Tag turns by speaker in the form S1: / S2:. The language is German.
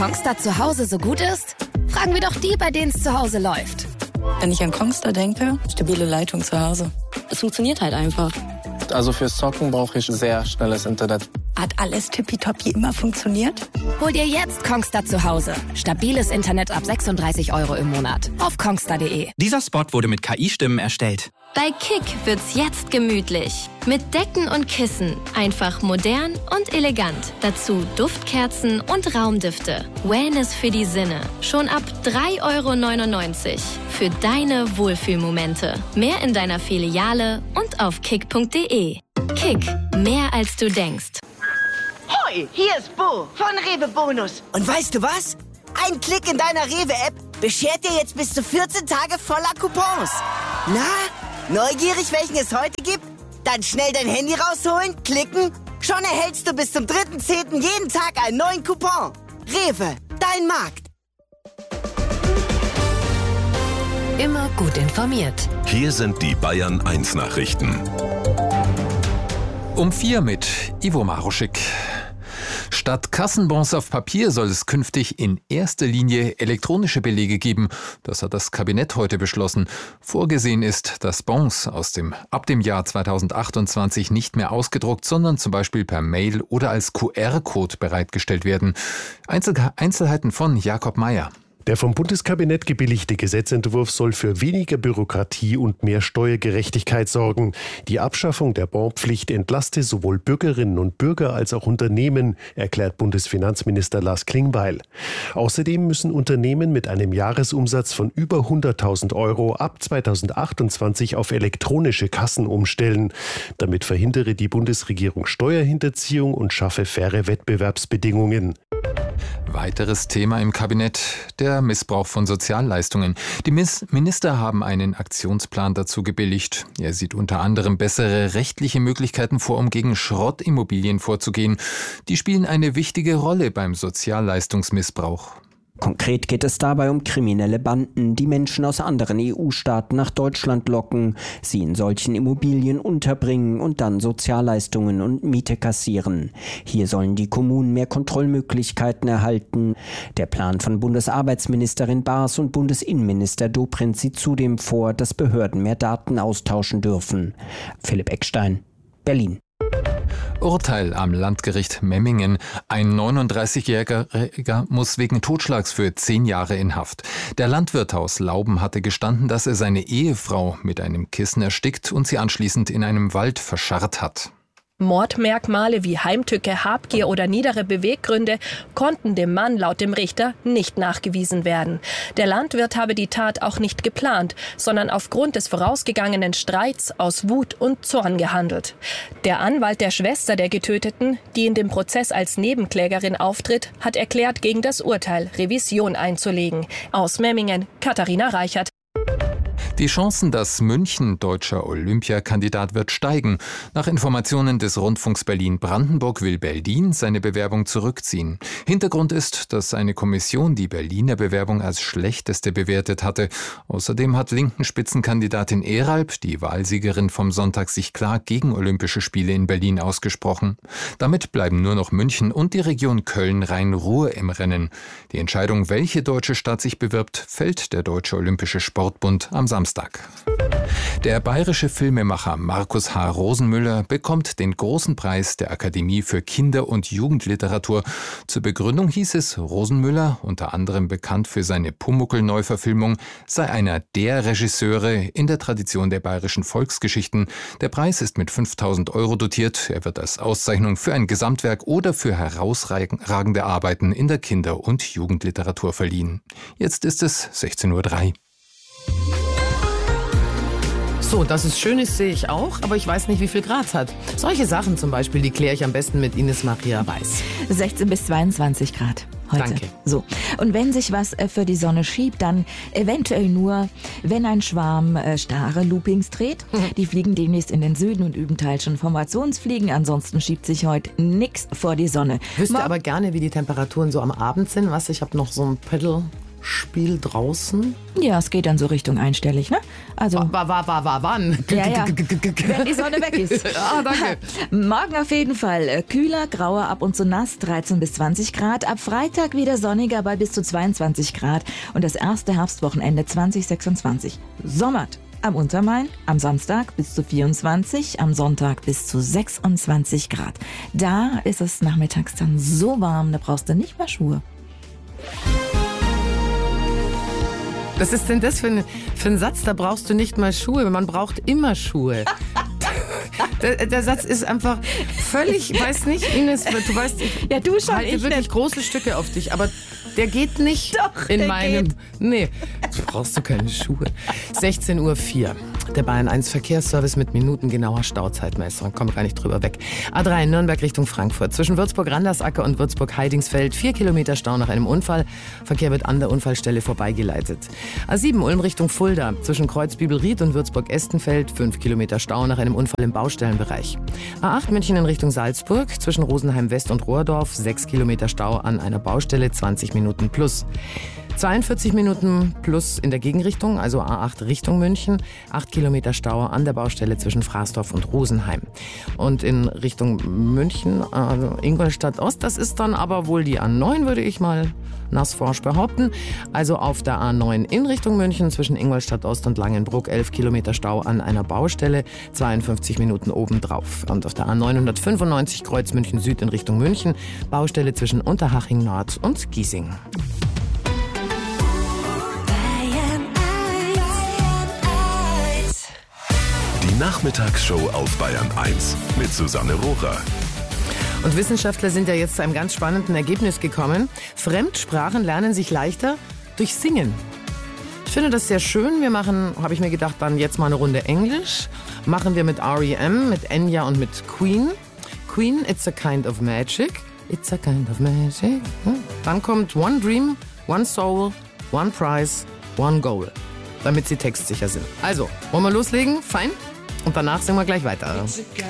S1: Kongstar zu Hause so gut ist? Fragen wir doch die, bei denen es zu Hause läuft.
S2: Wenn ich an Kongstar denke, stabile Leitung zu Hause. Es funktioniert halt einfach.
S3: Also fürs Zocken brauche ich sehr schnelles Internet.
S2: Hat alles tippitoppi immer funktioniert?
S1: Hol dir jetzt Kongstar zu Hause. Stabiles Internet ab 36 € im Monat. Auf kongstar.de.
S4: Dieser Spot wurde mit KI-Stimmen erstellt.
S5: Bei Kick wird's jetzt gemütlich. Mit Decken und Kissen. Einfach modern und elegant. Dazu Duftkerzen und Raumdüfte. Wellness für die Sinne. Schon ab 3,99 € für deine Wohlfühlmomente. Mehr in deiner Filiale und auf kick.de. Kick. Mehr als du denkst.
S6: Hoi, hier ist Bo von Rewe Bonus. Und weißt du was? Ein Klick in deiner Rewe-App beschert dir jetzt bis zu 14 Tage voller Coupons. Na, neugierig, welchen es heute gibt? Dann schnell dein Handy rausholen, klicken. Schon erhältst du bis zum 3.10. jeden Tag einen neuen Coupon. Rewe, dein Markt.
S1: Immer gut informiert.
S7: Hier sind die Bayern 1 Nachrichten.
S8: Um 4 mit Ivo Maruschik. Statt Kassenbons auf Papier soll es künftig in erster Linie elektronische Belege geben. Das hat das Kabinett heute beschlossen. Vorgesehen ist, dass Bons ab dem Jahr 2028 nicht mehr ausgedruckt, sondern zum Beispiel per Mail oder als QR-Code bereitgestellt werden. Einzelheiten von Jakob Mayer.
S9: Der vom Bundeskabinett gebilligte Gesetzentwurf soll für weniger Bürokratie und mehr Steuergerechtigkeit sorgen. Die Abschaffung der Bonpflicht entlaste sowohl Bürgerinnen und Bürger als auch Unternehmen, erklärt Bundesfinanzminister Lars Klingbeil. Außerdem müssen Unternehmen mit einem Jahresumsatz von über 100.000 € ab 2028 auf elektronische Kassen umstellen. Damit verhindere die Bundesregierung Steuerhinterziehung und schaffe faire Wettbewerbsbedingungen.
S8: Weiteres Thema im Kabinett: der Missbrauch von Sozialleistungen. Die Minister haben einen Aktionsplan dazu gebilligt. Er sieht unter anderem bessere rechtliche Möglichkeiten vor, um gegen Schrottimmobilien vorzugehen. Die spielen eine wichtige Rolle beim Sozialleistungsmissbrauch.
S10: Konkret geht es dabei um kriminelle Banden, die Menschen aus anderen EU-Staaten nach Deutschland locken, sie in solchen Immobilien unterbringen und dann Sozialleistungen und Miete kassieren. Hier sollen die Kommunen mehr Kontrollmöglichkeiten erhalten. Der Plan von Bundesarbeitsministerin Baas und Bundesinnenminister Dobrindt sieht zudem vor, dass Behörden mehr Daten austauschen dürfen. Philipp Eckstein, Berlin.
S8: Urteil am Landgericht Memmingen. Ein 39-Jähriger muss wegen Totschlags für 10 Jahre in Haft. Der Landwirt aus Lauben hatte gestanden, dass er seine Ehefrau mit einem Kissen erstickt und sie anschließend in einem Wald verscharrt hat.
S11: Mordmerkmale wie Heimtücke, Habgier oder niedere Beweggründe konnten dem Mann laut dem Richter nicht nachgewiesen werden. Der Landwirt habe die Tat auch nicht geplant, sondern aufgrund des vorausgegangenen Streits aus Wut und Zorn gehandelt. Der Anwalt der Schwester der Getöteten, die in dem Prozess als Nebenklägerin auftritt, hat erklärt, gegen das Urteil Revision einzulegen. Aus Memmingen, Katharina Reichert.
S8: Die Chancen, dass München deutscher Olympiakandidat wird, steigen. Nach Informationen des Rundfunks Berlin-Brandenburg will Berlin seine Bewerbung zurückziehen. Hintergrund ist, dass eine Kommission die Berliner Bewerbung als schlechteste bewertet hatte. Außerdem hat linken Spitzenkandidatin Eralb, die Wahlsiegerin vom Sonntag, sich klar gegen Olympische Spiele in Berlin ausgesprochen. Damit bleiben nur noch München und die Region Köln-Rhein-Ruhr im Rennen. Die Entscheidung, welche deutsche Stadt sich bewirbt, fällt der Deutsche Olympische Sportbund am Samstag. Der bayerische Filmemacher Markus H. Rosenmüller bekommt den großen Preis der Akademie für Kinder- und Jugendliteratur. Zur Begründung hieß es, Rosenmüller, unter anderem bekannt für seine Pumuckl-Neuverfilmung, sei einer der Regisseure in der Tradition der bayerischen Volksgeschichten. Der Preis ist mit 5.000 € dotiert. Er wird als Auszeichnung für ein Gesamtwerk oder für herausragende Arbeiten in der Kinder- und Jugendliteratur verliehen. Jetzt ist es 16:03 Uhr.
S12: So, dass es schön ist, sehe ich auch, aber ich weiß nicht, wie viel Grad es hat. Solche Sachen zum Beispiel, die kläre ich am besten mit Ines Maria Weiß.
S13: 16 bis 22 Grad heute.
S12: Danke.
S13: So. Und wenn sich was für die Sonne schiebt, dann eventuell nur, wenn ein Schwarm starre Loopings dreht. Die fliegen demnächst in den Süden und üben teils schon Formationsfliegen. Ansonsten schiebt sich heute nichts vor die Sonne.
S12: Wüsste aber gerne, wie die Temperaturen so am Abend sind. Ich habe noch so ein Pedal Spiel draußen?
S13: Ja, es geht dann so Richtung einstellig, ne? Also
S12: wann?
S13: Ja. Wenn die Sonne weg ist.
S12: Danke.
S13: Morgen auf jeden Fall kühler, grauer, ab und zu nass, 13 bis 20 Grad. Ab Freitag wieder sonniger bei bis zu 22 Grad. Und das erste Herbstwochenende 2026. Sommert. Am Untermain, am Samstag bis zu 24, am Sonntag bis zu 26 Grad. Da ist es nachmittags dann so warm, da brauchst du nicht mal Schuhe.
S12: Was ist denn das für ein Satz? Da brauchst du nicht mal Schuhe. Man braucht immer Schuhe. Der Satz ist einfach völlig, weiß nicht, Ines, du weißt,
S13: ja, du schon,
S12: halte wirklich
S13: nicht.
S12: Große Stücke auf dich, aber der geht nicht.
S13: Doch,
S12: in
S13: der
S12: meinem.
S13: geht.
S12: Nee, du brauchst du keine Schuhe. 16:04 Uhr. Der Bayern 1 Verkehrsservice mit minutengenauer Stauzeitmessung. Kommt gar nicht drüber weg. A3 Nürnberg Richtung Frankfurt. Zwischen Würzburg-Randersacker und Würzburg-Heidingsfeld 4 Kilometer Stau nach einem Unfall. Verkehr wird an der Unfallstelle vorbeigeleitet. A7 Ulm Richtung Fulda. Zwischen Kreuzbibelried und Würzburg-Estenfeld 5 Kilometer Stau nach einem Unfall im Baustellenbereich. A8 München in Richtung Salzburg. Zwischen Rosenheim West und Rohrdorf 6 Kilometer Stau an einer Baustelle, 20 Minuten plus. 42 Minuten plus in der Gegenrichtung, also A8 Richtung München, 8 Kilometer Stau an der Baustelle zwischen Fraßdorf und Rosenheim. Und in Richtung München, Ingolstadt Ost, das ist dann aber wohl die A9, würde ich mal nassforsch behaupten. Also auf der A9 in Richtung München zwischen Ingolstadt Ost und Langenbruck 11 Kilometer Stau an einer Baustelle, 52 Minuten obendrauf. Und auf der A995 Kreuz München Süd in Richtung München, Baustelle zwischen Unterhaching Nord und Giesing.
S7: Die Nachmittagsshow auf Bayern 1 mit Susanne Rohrer.
S12: Und Wissenschaftler sind ja jetzt zu einem ganz spannenden Ergebnis gekommen. Fremdsprachen lernen sich leichter durch Singen. Ich finde das sehr schön. Wir machen, habe ich mir gedacht, dann jetzt mal eine Runde Englisch. Machen wir mit R.E.M., mit Enya und mit Queen. Queen, It's a Kind of Magic. It's a Kind of Magic. Dann kommt One Dream, One Soul, One Prize, One Goal. Damit sie textsicher sind. Also, wollen wir loslegen? Fein? Und danach singen wir gleich weiter.